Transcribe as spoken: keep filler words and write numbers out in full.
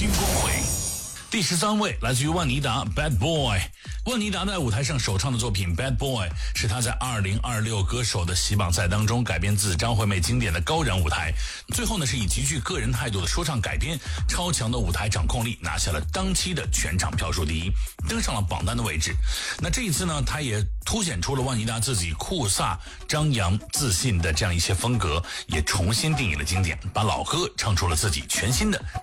新光辉。第十三位来自于万妮达 Bad Boy。万妮达在舞台上首唱的作品 Bad Boy 是她在二零二六歌手的喜榜赛当中改编自张惠妹经典的高燃舞台，最后呢是以极具个人态度的说唱改编，超强的舞台掌控力拿下了当期的全场票数第一，登上了榜单的位置。那这一次呢，她也凸显出了万妮达自己酷飒张扬自信的这样一些风格，也重新定义了经典，把老歌唱出了自己全新的